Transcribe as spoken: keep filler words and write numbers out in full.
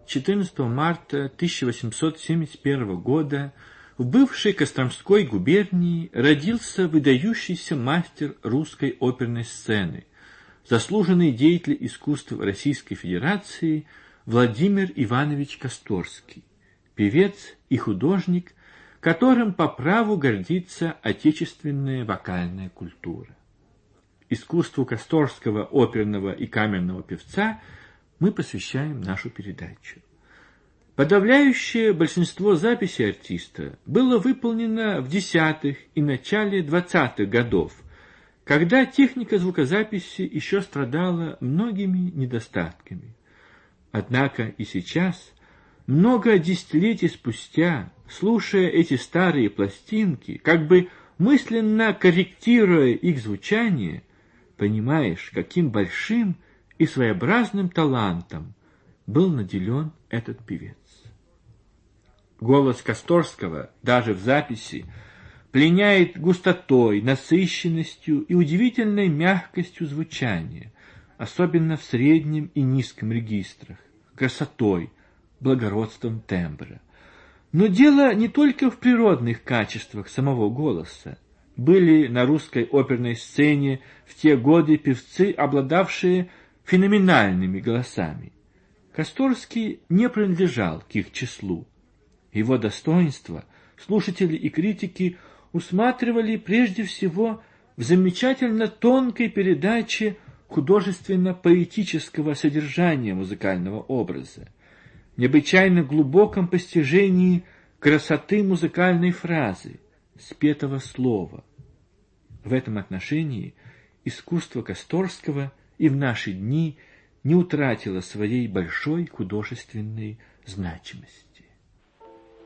четырнадцатого марта тысяча восемьсот семьдесят первого года в бывшей Костромской губернии родился выдающийся мастер русской оперной сцены, заслуженный деятель искусства Российской Федерации Владимир Иванович Косторский, певец и художник, которым по праву гордится отечественная вокальная культура. Искусству Косторского оперного и камерного певца мы посвящаем нашу передачу. Подавляющее большинство записей артиста было выполнено в десятых и начале двадцатых годов, когда техника звукозаписи еще страдала многими недостатками. Однако и сейчас, много десятилетий спустя, слушая эти старые пластинки, как бы мысленно корректируя их звучание, понимаешь, каким большим и своеобразным талантом был наделен этот певец. Голос Косторского, даже в записи, пленяет густотой, насыщенностью и удивительной мягкостью звучания, особенно в среднем и низком регистрах, красотой, благородством тембра. Но дело не только в природных качествах самого голоса. Были на русской оперной сцене в те годы певцы, обладавшие феноменальными голосами. Косторский не принадлежал к их числу. Его достоинства слушатели и критики усматривали прежде всего в замечательно тонкой передаче художественно-поэтического содержания музыкального образа, необычайно глубоком постижении красоты музыкальной фразы, спетого слова. В этом отношении искусство Косторского и в наши дни не утратило своей большой художественной значимости.